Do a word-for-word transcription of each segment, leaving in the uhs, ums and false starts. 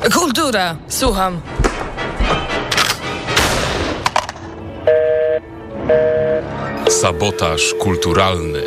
Kultura, słucham. Sabotaż kulturalny.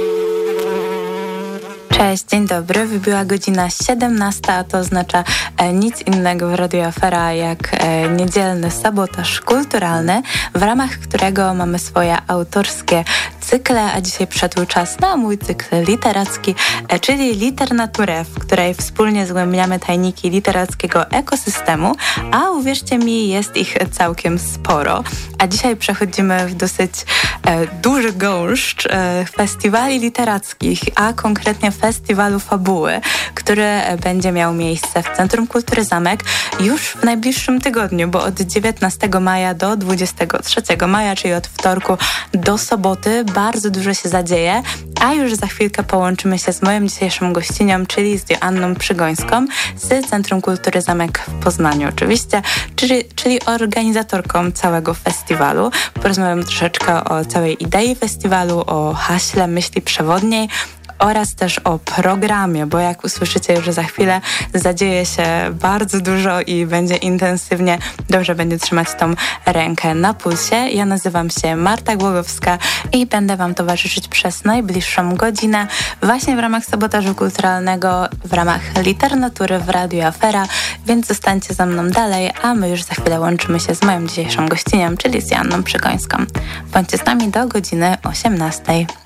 Cześć, dzień dobry. Wybiła godzina siedemnasta, a to oznacza e, nic innego w Radiu Afera jak e, niedzielny sabotaż kulturalny, w ramach którego mamy swoje autorskie cykle, a dzisiaj przyszedł czas na mój cykl literacki, e, czyli Literaturę, w której wspólnie zgłębiamy tajniki literackiego ekosystemu, a uwierzcie mi, jest ich całkiem sporo. A dzisiaj przechodzimy w dosyć e, duży gąszcz e, festiwali literackich, a konkretnie Festiwalu Fabuły, który będzie miał miejsce w Centrum Kultury Zamek już w najbliższym tygodniu, bo od dziewiętnastego maja do dwudziestego trzeciego maja, czyli od wtorku do soboty, bardzo dużo się zadzieje, a już za chwilkę połączymy się z moją dzisiejszą gościnią, czyli z Joanną Przygońską z Centrum Kultury Zamek w Poznaniu oczywiście, czyli, czyli organizatorką całego festiwalu. Porozmawiamy troszeczkę o całej idei festiwalu, o haśle, myśli przewodniej, oraz też o programie, bo jak usłyszycie już za chwilę, zadzieje się bardzo dużo i będzie intensywnie. Dobrze będzie trzymać tą rękę na pulsie. Ja nazywam się Marta Głogowska i będę Wam towarzyszyć przez najbliższą godzinę właśnie w ramach sabotażu kulturalnego, w ramach Literanatury w Radiu Afera, więc zostańcie ze mną dalej, a my już za chwilę łączymy się z moją dzisiejszą gościnią, czyli z Joanną Przygońską. Bądźcie z nami do godziny osiemnastej.